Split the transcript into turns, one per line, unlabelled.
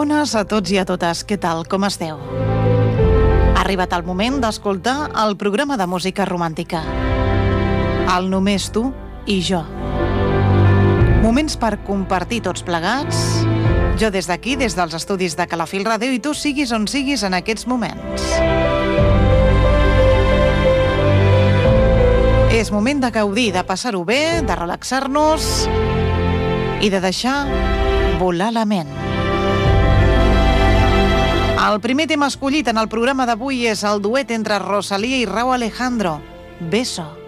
Bones a tots i a totes, què tal, com esteu? Ha arribat el moment d'escoltar el programa de música romàntica. El Només tu i jo. Moments per compartir tots plegats, jo des d'aquí, des dels estudis de Calafell Ràdio, i tu siguis on siguis en aquests moments. És moment de gaudir, de passar-ho bé, de relaxar-nos i de deixar volar la ment. El primer tema escollit en el programa d'avui és el duet entre Rosalía i Rauw Alejandro, Beso.